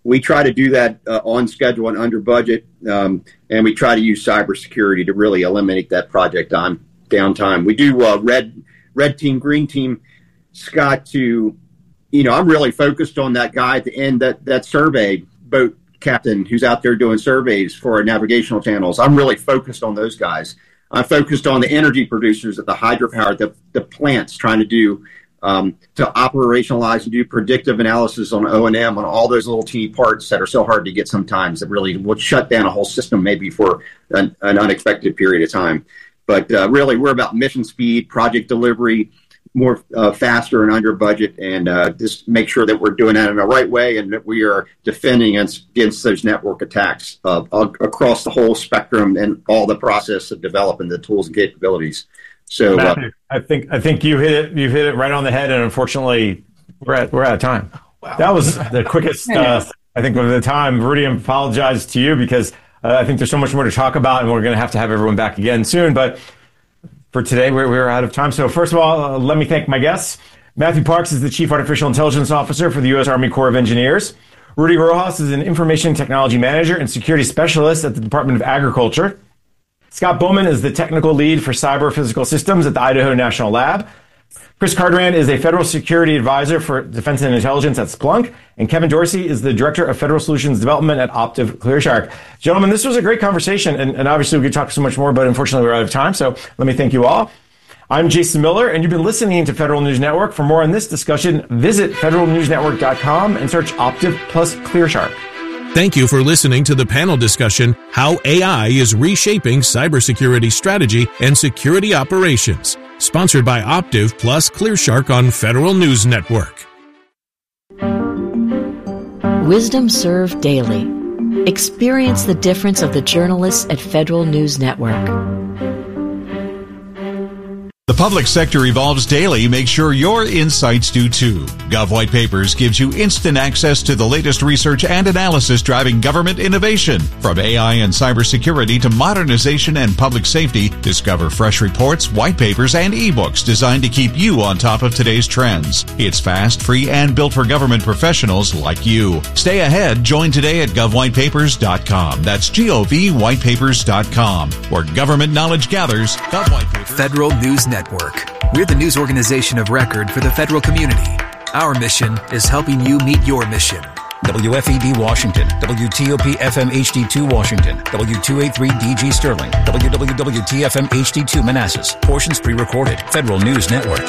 Speaker 6: we try to do that uh, on schedule and under budget, um, and we try to use cybersecurity to really eliminate that project on downtime. We do uh, red red team, green team, Scott. To you know, I'm really focused on that guy at the end, that that survey boat captain who's out there doing surveys for our navigational channels. I'm really focused on those guys. I'm focused on the energy producers at the hydropower, the the plants trying to do. Um, to operationalize and do predictive analysis on O and M on all those little teeny parts that are so hard to get sometimes, that really would shut down a whole system maybe for an, an unexpected period of time. But uh, really, we're about mission speed, project delivery, more uh, faster and under budget, and uh, just make sure that we're doing that in the right way and that we are defending against, against those network attacks uh, across the whole spectrum and all the process of developing the tools and capabilities. So
Speaker 2: Matthew,
Speaker 6: uh,
Speaker 2: I think I think you hit it. You hit it right on the head, and unfortunately, we're at, we're out of time. Wow. That was the quickest. Uh, I think of the time. Rudy, I apologize to you because uh, I think there's so much more to talk about, and we're going to have to have everyone back again soon. But for today, we're we're out of time. So first of all, uh, let me thank my guests. Matthew Parks is the Chief Artificial Intelligence Officer for the U S Army Corps of Engineers. Rudy Rojas is an Information Technology Manager and Security Specialist at the Department of Agriculture. Scott Bowman is the technical lead for cyber physical systems at the Idaho National Lab. Chris Cardrand is a federal security advisor for defense and intelligence at Splunk. And Kevin Dorsey is the director of federal solutions development at Optiv ClearShark. Gentlemen, this was a great conversation. And, and obviously we could talk so much more, but unfortunately we're out of time. So let me thank you all. I'm Jason Miller, and you've been listening to Federal News Network. For more on this discussion, visit federal news network dot com and search Optiv plus ClearShark.
Speaker 8: Thank you for listening to the panel discussion, How A I is Reshaping Cybersecurity Strategy and Security Operations, sponsored by Optiv plus ClearShark on Federal News Network.
Speaker 9: Wisdom served daily. Experience the difference of the journalists at Federal News Network.
Speaker 10: The public sector evolves daily. Make sure your insights do too. Gov White Papers gives you instant access to the latest research and analysis driving government innovation. From A I and cybersecurity to modernization and public safety, discover fresh reports, white papers, and ebooks designed to keep you on top of today's trends. It's fast, free, and built for government professionals like you. Stay ahead. Join today at gov white papers dot com. That's G O V white papers dot com, where government knowledge gathers. Gov White Papers.
Speaker 11: Federal News Network. We're the news organization of record for the federal community. Our mission is helping you meet your mission.
Speaker 12: W F E D Washington, W T O P F M H D two Washington, W two eighty-three D G Sterling, W W W T F M H D two Manassas. Portions pre-recorded. Federal News Network.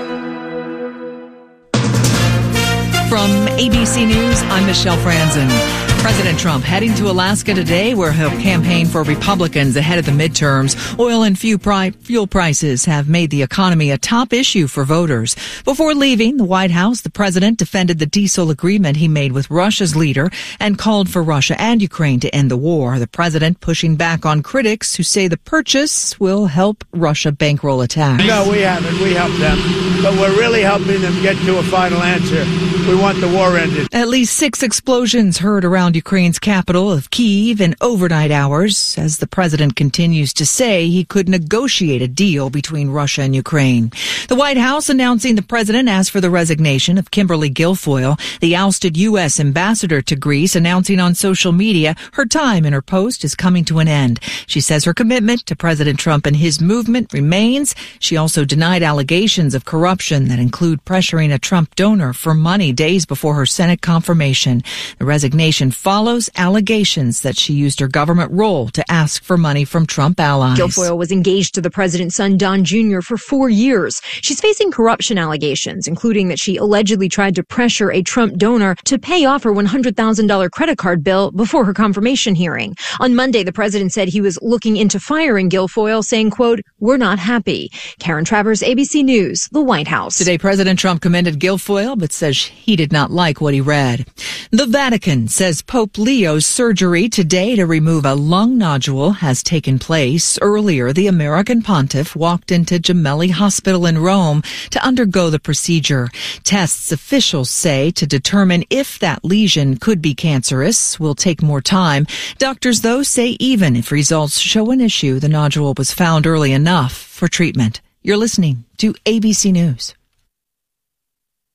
Speaker 13: From A B C News, I'm Michelle Franzen. President Trump heading to Alaska today, where he'll campaign for Republicans ahead of the midterms. Oil and fuel prices have made the economy a top issue for voters. Before leaving the White House, the president defended the diesel agreement he made with Russia's leader and called for Russia and Ukraine to end the war. The president pushing back on critics who say the purchase will help Russia bankroll attacks.
Speaker 14: No, we haven't. We helped them, but we're really helping them get to a final answer. We want the war ended.
Speaker 13: At least six explosions heard around Ukraine's capital of Kyiv in overnight hours, as the president continues to say he could negotiate a deal between Russia and Ukraine. The White House announcing the president asked for the resignation of Kimberly Guilfoyle, the ousted U S ambassador to Greece, announcing on social media her time in her post is coming to an end. She says her commitment to President Trump and his movement remains. She also denied allegations of corruption that include pressuring a Trump donor for money days before her Senate confirmation. The resignation follows allegations that she used her government role to ask for money from Trump allies.
Speaker 15: Guilfoyle was engaged to the president's son, Don Junior, for four years. She's facing corruption allegations, including that she allegedly tried to pressure a Trump donor to pay off her one hundred thousand dollars credit card bill before her confirmation hearing. On Monday, the president said he was looking into firing Guilfoyle, saying, quote, "We're not happy." Karen Travers, A B C News, the White House.
Speaker 13: Today, President Trump commended Guilfoyle, but says he did not like what he read. The Vatican says Pope Leo's surgery today to remove a lung nodule has taken place. Earlier, the American pontiff walked into Gemelli Hospital in Rome to undergo the procedure. Tests officials say to determine if that lesion could be cancerous will take more time. Doctors, though, say even if results show an issue, the nodule was found early enough for treatment. You're listening to A B C News.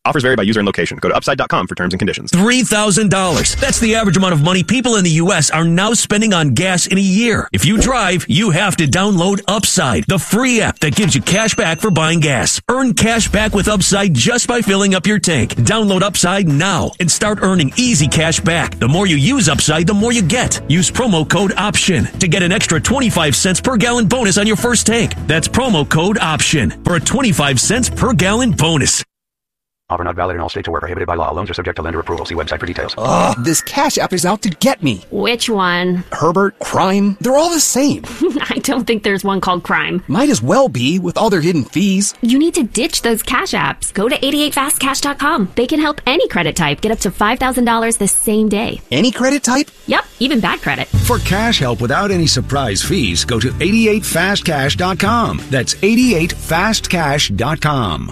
Speaker 16: Offers vary by user and location. Go to upside dot com for terms and conditions.
Speaker 17: three thousand dollars. That's the average amount of money people in the U S are now spending on gas in a year. If you drive, you have to download Upside, the free app that gives you cash back for buying gas. Earn cash back with Upside just by filling up your tank. Download Upside now and start earning easy cash back. The more you use Upside, the more you get. Use promo code OPTION to get an extra twenty-five cents per gallon bonus on your first tank. That's promo code OPTION for a twenty-five cents per gallon bonus.
Speaker 18: Offer not valid in all states or where prohibited by law. Loans are subject to lender approval. See website for details.
Speaker 19: Ugh, this Cash App is out to get me.
Speaker 20: Which one?
Speaker 19: Herbert, Crime, they're all the same.
Speaker 20: I don't think there's one called Crime.
Speaker 19: Might as well be, with all their hidden fees.
Speaker 20: You need to ditch those Cash Apps. Go to eighty-eight fast cash dot com. They can help any credit type get up to five thousand dollars the same day.
Speaker 19: Any credit type?
Speaker 20: Yep, even bad credit.
Speaker 12: For cash help without any surprise fees, go to eighty-eight fast cash dot com. That's eighty-eight fast cash dot com.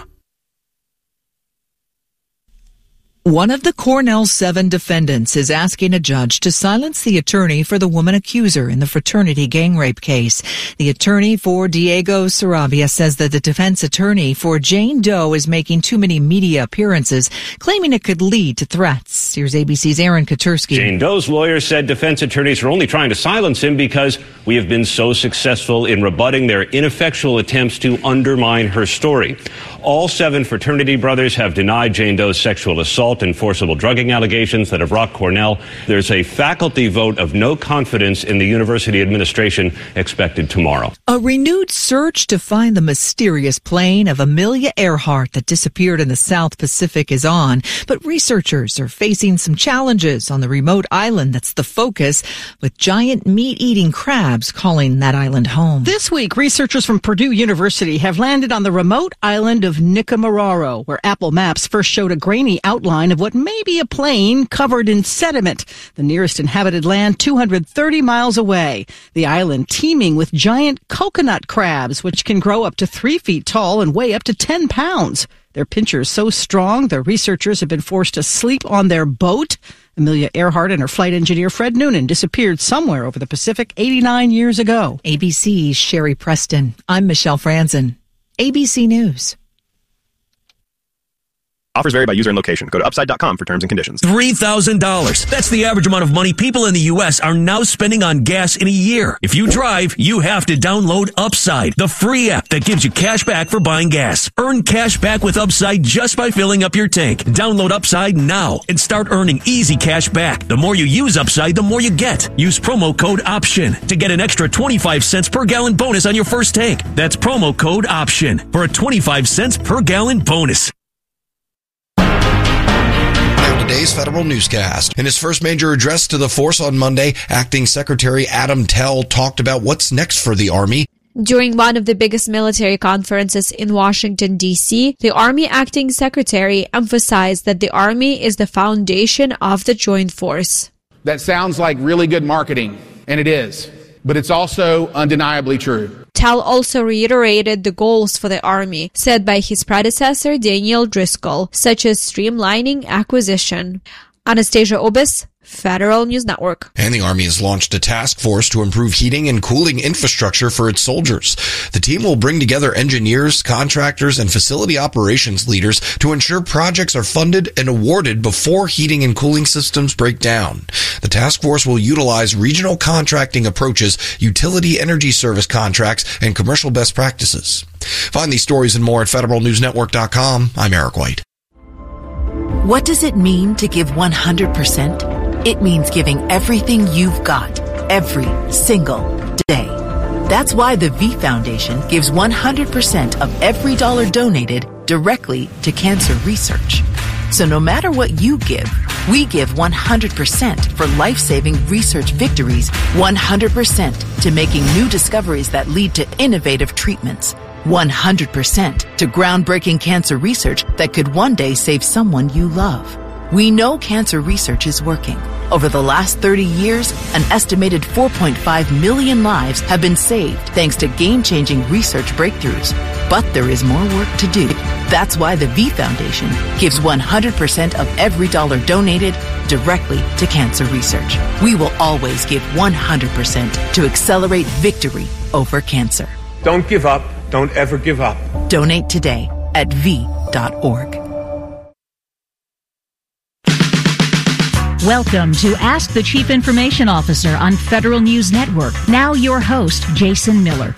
Speaker 13: One of the Cornell seven defendants is asking a judge to silence the attorney for the woman accuser in the fraternity gang rape case. The attorney for Diego Sarabia says that the defense attorney for Jane Doe is making too many media appearances, claiming it could lead to threats. Here's A B C's Aaron Katursky.
Speaker 21: Jane Doe's lawyer said defense attorneys are only trying to silence him because we have been so successful in rebutting their ineffectual attempts to undermine her story. All seven fraternity brothers have denied Jane Doe's sexual assault and forcible drugging allegations that have rocked Cornell. There's a faculty vote of no confidence in the university administration expected tomorrow.
Speaker 13: A renewed search to find the mysterious plane of Amelia Earhart that disappeared in the South Pacific is on, but researchers are facing some challenges on the remote island that's the focus, with giant meat-eating crabs calling that island home.
Speaker 22: This week, researchers from Purdue University have landed on the remote island of Nikumaroro, where Apple Maps first showed a grainy outline of what may be a plain covered in sediment, the nearest inhabited land two hundred thirty miles away. The island teeming with giant coconut crabs, which can grow up to three feet tall and weigh up to ten pounds. Their pinchers so strong, the researchers have been forced to sleep on their boat. Amelia Earhart and her flight engineer Fred Noonan disappeared somewhere over the Pacific eighty-nine years ago.
Speaker 13: A B C's Sherry Preston. I'm Michelle Franzen. A B C News.
Speaker 16: Offers vary by user and location. Go to upside dot com for terms and conditions.
Speaker 17: three thousand dollars. That's the average amount of money people in the U S are now spending on gas in a year. If you drive, you have to download Upside, the free app that gives you cash back for buying gas. Earn cash back with Upside just by filling up your tank. Download Upside now and start earning easy cash back. The more you use Upside, the more you get. Use promo code OPTION to get an extra twenty-five cents per gallon bonus on your first tank. That's promo code OPTION for a twenty-five cents per gallon bonus.
Speaker 23: Today's federal newscast. In his first major address to the force on Monday, Acting Secretary Adam Tell talked about what's next for the Army.
Speaker 24: During one of the biggest military conferences in Washington, D C, the Army Acting Secretary emphasized that the Army is the foundation of the joint force.
Speaker 25: That sounds like really good marketing, and it is, but it's also undeniably true.
Speaker 24: Tell also reiterated the goals for the Army, set by his predecessor Daniel Driscoll, such as streamlining acquisition. Anastasia Obis, Federal News Network.
Speaker 23: And the Army has launched a task force to improve heating and cooling infrastructure for its soldiers. The team will bring together engineers, contractors, and facility operations leaders to ensure projects are funded and awarded before heating and cooling systems break down. The task force will utilize regional contracting approaches, utility energy service contracts, and commercial best practices. Find these stories and more at federal news network dot com. I'm Eric White.
Speaker 26: What does it mean to give one hundred percent? It means giving everything you've got, every single day. That's why the V Foundation gives one hundred percent of every dollar donated directly to cancer research. So no matter what you give, we give one hundred percent for life-saving research victories, one hundred percent to making new discoveries that lead to innovative treatments, one hundred percent to groundbreaking cancer research that could one day save someone you love. We know cancer research is working. Over the last thirty years, an estimated four point five million lives have been saved thanks to game-changing research breakthroughs. But there is more work to do. That's why the V Foundation gives one hundred percent of every dollar donated directly to cancer research. We will always give one hundred percent to accelerate victory over cancer.
Speaker 27: Don't give up. Don't ever give up.
Speaker 26: Donate today at V dot org.
Speaker 1: Welcome to Ask the Chief Information Officer on Federal News Network. Now your host, Jason Miller.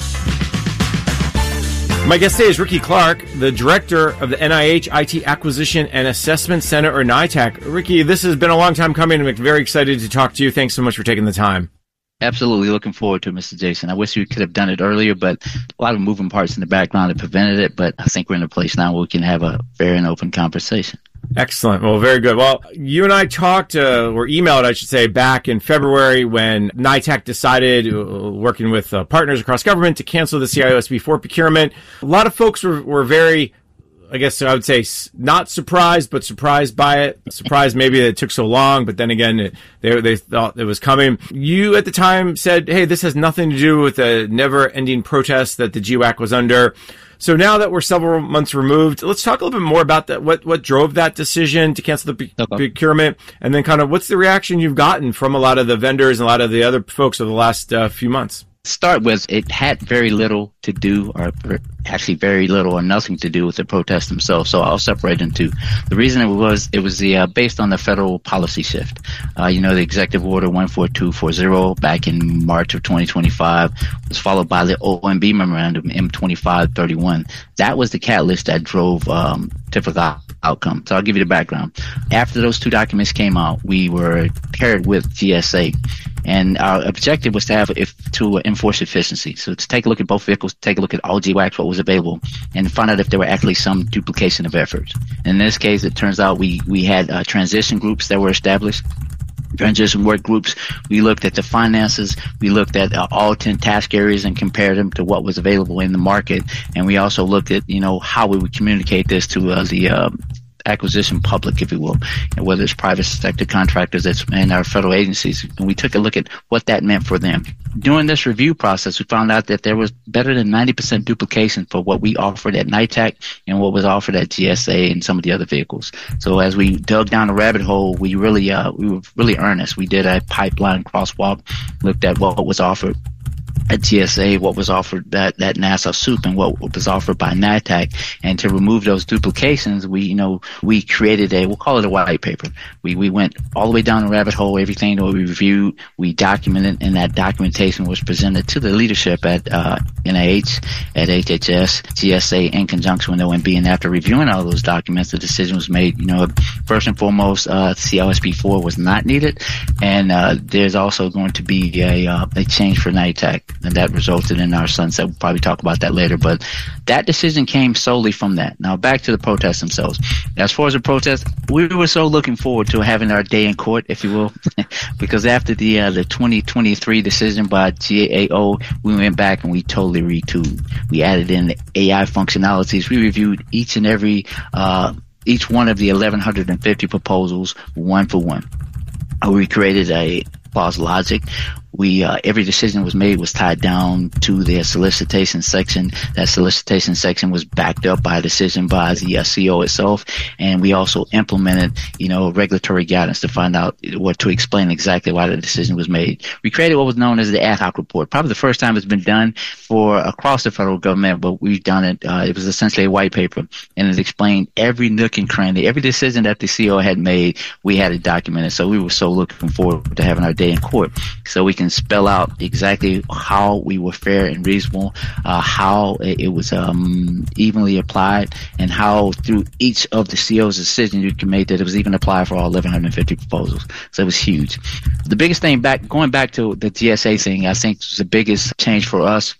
Speaker 2: My guest today is Ricky Clark, the director of the N I H I T Acquisition and Assessment Center, or NITAC. Ricky, this has been a long time coming. I'm very excited to talk to you. Thanks so much for taking the time.
Speaker 3: Absolutely. Looking forward to it, Mister Jason. I wish we could have done it earlier, but a lot of moving parts in the background that prevented it. But I think we're in a place now where we can have a fair and open conversation.
Speaker 2: Excellent. Well, very good. Well, you and I talked, uh, or emailed, I should say, back in February when NITAC decided, uh, working with uh, partners across government, to cancel the C I O S P four procurement. A lot of folks were, were very, I guess I would say, not surprised, but surprised by it. Surprised maybe that it took so long, but then again, it, they they thought it was coming. You at the time said, hey, this has nothing to do with the never-ending protest that the G W A C was under. So now that we're several months removed, let's talk a little bit more about that. What what drove that decision to cancel the okay. procurement, and then kind of what's the reaction you've gotten from a lot of the vendors and a lot of the other folks over the last uh, few months?
Speaker 3: Start with, it had very little to do, or actually very little or nothing to do with the protests themselves. So I'll separate into the reason it was it was the uh, based on the federal policy shift. Uh, you know, the Executive Order one four two four zero back in March of twenty twenty-five was followed by the O M B Memorandum M twenty-five thirty-one. That was the catalyst that drove um, typical outcome. So I'll give you the background. After those two documents came out, we were paired with G S A. And our objective was to have if to enforce efficiency. So to take a look at both vehicles, take a look at all G W A C, what was available, and find out if there were actually some duplication of efforts. In this case, it turns out we, we had uh, transition groups that were established. Transition work groups. We looked at the finances. We looked at uh, all ten task areas and compared them to what was available in the market. And we also looked at, you know, how we would communicate this to uh, the uh, acquisition public, if you will, and whether it's private sector contractors and our federal agencies. And we took a look at what that meant for them. During this review process, we found out that there was better than ninety percent duplication for what we offered at NITAC and what was offered at G S A and some of the other vehicles. So as we dug down the rabbit hole, we really, uh, we were really earnest. We did a pipeline crosswalk, looked at what was offered at G S A, what was offered at, at NASA SOUP, and what was offered by NITAC. And to remove those duplications, we, you know, we created a, we'll call it a white paper. We, we went all the way down the rabbit hole, everything that we reviewed, we documented, and that documentation was presented to the leadership at, uh, N I H, at H H S, G S A, in conjunction with O M B. And after reviewing all those documents, the decision was made, you know, first and foremost, uh, C I O S P four was not needed. And, uh, there's also going to be a, uh, a change for NITAC. And that resulted in our sunset. We'll probably talk about that later. But that decision came solely from that. Now, back to the protests themselves. As far as the protests, we were so looking forward to having our day in court, if you will, because after the uh, the twenty twenty-three decision by G A O, we went back and we totally retooled. We added in the A I functionalities. We reviewed each and every, uh, each one of the eleven fifty proposals one for one. Uh, we created a clause logic. We, uh, every decision was made was tied down to the solicitation section. That solicitation section was backed up by a decision by the uh, C O itself. And we also implemented, you know, regulatory guidance to find out what to explain exactly why the decision was made. We created what was known as the ad hoc report. Probably the first time it's been done for across the federal government, but we've done it. Uh, it was essentially a white paper, and it explained every nook and cranny, every decision that the C O had made. We had it documented. So we were so looking forward to having our day in court, so we can spell out exactly how we were fair and reasonable, uh, how it, it was um, evenly applied, and how through each of the C O's decisions you can make that it was even applied for all eleven fifty proposals. So it was huge. The biggest thing back, going back to the G S A thing, I think was the biggest change for us,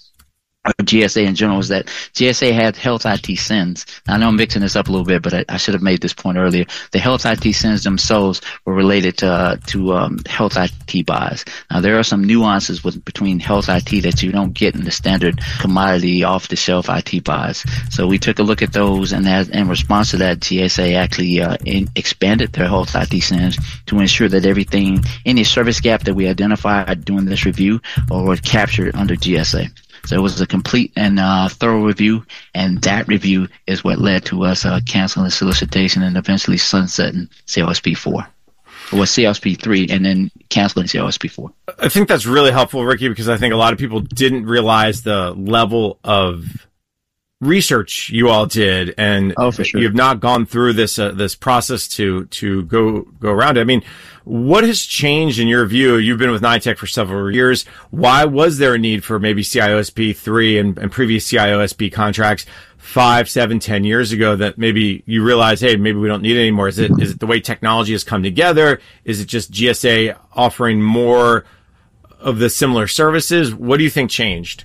Speaker 3: G S A in general, is that G S A had health I T sins. Now, I know I'm mixing this up a little bit, but I, I should have made this point earlier. The health I T sins themselves were related to uh, to um, health I T buys. Now, there are some nuances with between health I T that you don't get in the standard commodity off-the-shelf I T buys. So we took a look at those, and as, in response to that, G S A actually uh, in, expanded their health I T sins to ensure that everything, any service gap that we identified during this review, or were captured under G S A. So it was a complete and uh, thorough review, and that review is what led to us uh, canceling solicitation and eventually sunsetting C O S P four. Or C O S P three, and then canceling C O S P four.
Speaker 2: I think that's really helpful, Ricky, because I think a lot of people didn't realize the level of research you all did, and
Speaker 3: oh, for sure.
Speaker 2: you've not gone through this uh, this process to to go go around it. I mean, what has changed in your view? You've been with Nitec for several years. Why was there a need for maybe C I O S P three and, and previous C I O S P contracts five, seven, ten years ago that maybe you realize, hey, maybe we don't need it anymore? Is it is it the way technology has come together? Is it just G S A offering more of the similar services? What do you think changed?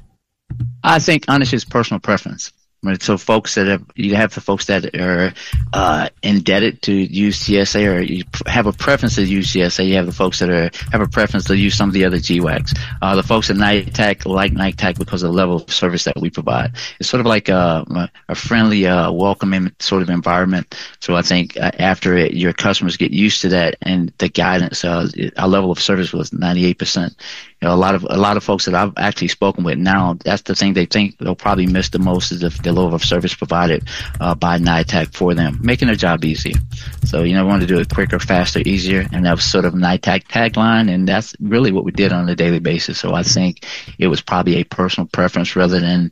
Speaker 3: I think honestly, it's personal preference. Right? So folks that have, you have the folks that are uh, indebted to use G S A, or you have a preference to use G S A. You have the folks that are have a preference to use some of the other G WACs. Uh, the folks at Nitec like Nitec because of the level of service that we provide. It's sort of like a, a friendly, uh, welcoming sort of environment. So I think uh, after it, your customers get used to that and the guidance, uh, our level of service was ninety-eight percent. You know, a lot of a lot of folks that I've actually spoken with now, that's the thing they think they'll probably miss the most is the, the level of service provided uh, by Nitec for them, making their job easier. So, you know, we want to do it quicker, faster, easier, and that was sort of Nitec tagline, and that's really what we did on a daily basis. So I think it was probably a personal preference rather than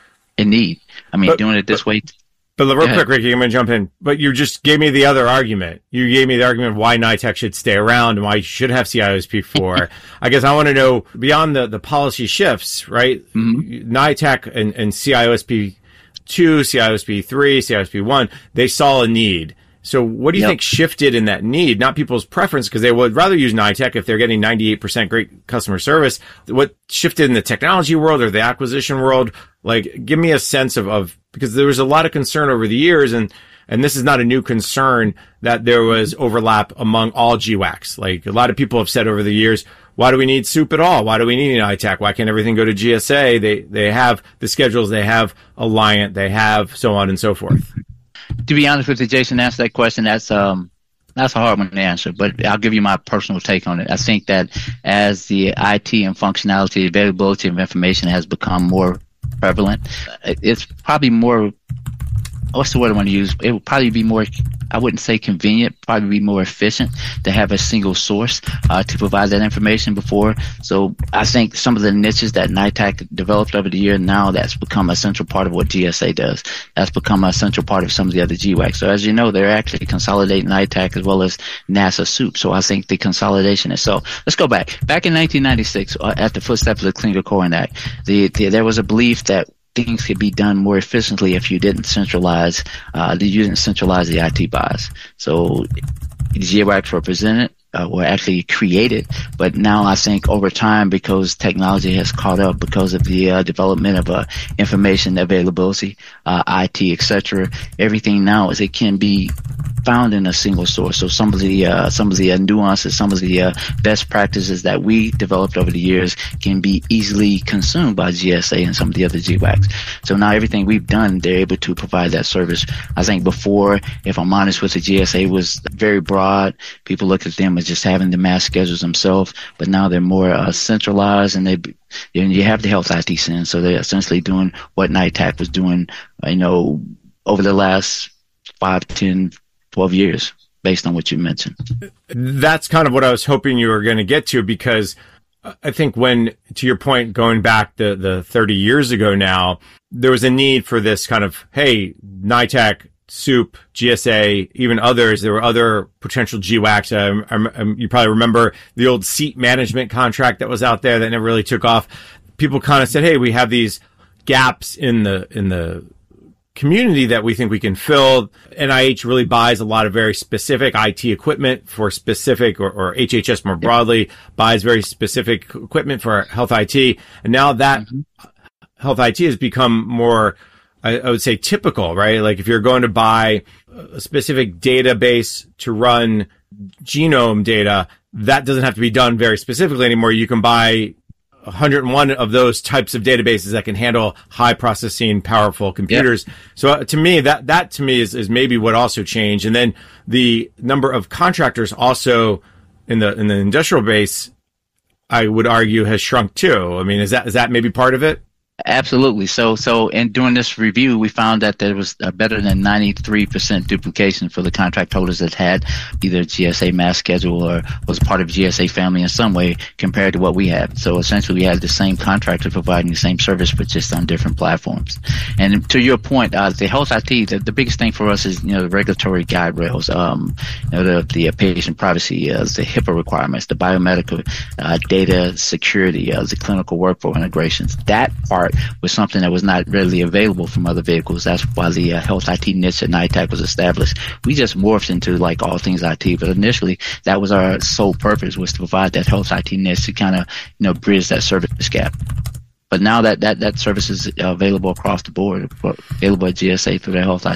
Speaker 3: a need. I mean, but, doing it this
Speaker 2: but,
Speaker 3: way.
Speaker 2: But real quick, Ricky, I'm going to jump in. But you just gave me the other argument. You gave me the argument of why Nitec should stay around and why you should have C I O S P four. I guess I want to know, beyond the, the policy shifts, right? Mm-hmm. Nitec and, and C I O S P two, C I O S P three, C I O S P one, they saw a need. So what do you yep. think shifted in that need? Not people's preference, because they would rather use Nitec if they're getting ninety-eight percent great customer service. What shifted in the technology world or the acquisition world? Like, give me a sense of, of, because there was a lot of concern over the years, and, and this is not a new concern, that there was overlap among all G WACs. Like, a lot of people have said over the years, why do we need SOUP at all? Why do we need Nitec? Why can't everything go to G S A? They, they have the schedules, they have Alliant, they have so on and so forth.
Speaker 3: To be honest with you, Jason, answer that question, that's, um, that's a hard one to answer, but I'll give you my personal take on it. I think that as the I T and functionality, availability of information has become more prevalent, it's probably more, what's the word I want to use? It would probably be more, I wouldn't say convenient, probably be more efficient to have a single source uh, to provide that information before. So I think some of the niches that Nitec developed over the year, now that's become a central part of what G S A does. That's become a central part of some of the other G WACs. So as you know, they're actually consolidating Nitec as well as NASA SOUP. So I think the consolidation itself. Let's go back. Back in nineteen ninety-six, uh, at the footsteps of the Clean Air Cooling Act, the, the, there was a belief that things could be done more efficiently if you didn't centralize, uh, you didn't centralize the I T buys. So G WACs were presented, uh, were actually created, but now I think over time, because technology has caught up, because of the uh, development of uh, information availability, uh, I T, et cetera, everything now is it can be found in a single source. So some of the uh, some of the uh, nuances, some of the uh, best practices that we developed over the years can be easily consumed by G S A and some of the other G WACs. So now everything we've done, they're able to provide that service. I think before, if I'm honest with the G S A, was very broad. People look at them as just having the mass schedules themselves, but now they're more uh, centralized, and they and you have the health I T S I N, so they're essentially doing what Nitec was doing, you know, over the last five, ten, twelve years, based on what you mentioned.
Speaker 2: That's kind of what I was hoping you were going to get to, because I think when, to your point, going back the, the thirty years ago now, there was a need for this kind of, hey, Nitec, SOUP, G S A, even others. There were other potential G WACs. Um, um, you probably remember the old seat management contract that was out there that never really took off. People kind of said, hey, we have these gaps in the, in the community that we think we can fill. N I H really buys a lot of very specific I T equipment for specific, or, or H H S more broadly buys very specific equipment for health I T. And now that mm-hmm. health I T has become more, I, I would say, typical, right? Like if you're going to buy a specific database to run genome data, that doesn't have to be done very specifically anymore. You can buy one hundred one of those types of databases that can handle high processing, powerful computers. Yep. So uh, to me, that, that to me is, is maybe what also changed. And then the number of contractors also in the, in the industrial base, I would argue, has shrunk too. I mean, is that, is that maybe part of it?
Speaker 3: Absolutely. So, so, and during this review, we found that there was a better than ninety-three percent duplication for the contract holders that had either G S A mass schedule or was part of G S A family in some way compared to what we had. So essentially we had the same contractor providing the same service, but just on different platforms. And to your point, uh, the health I T, the, the biggest thing for us is, you know, the regulatory guide rails, um, you know, the, the uh, patient privacy, uh, the HIPAA requirements, the biomedical, uh, data security, uh, the clinical workflow integrations. That part was something that was not readily available from other vehicles. That's why the uh, health I T niche at NITAC was established. We just morphed into like all things I T, but initially that was our sole purpose, was to provide that health I T niche to kind of, you know, bridge that service gap. But now that, that, that service is available across the board, available at G S A through their health I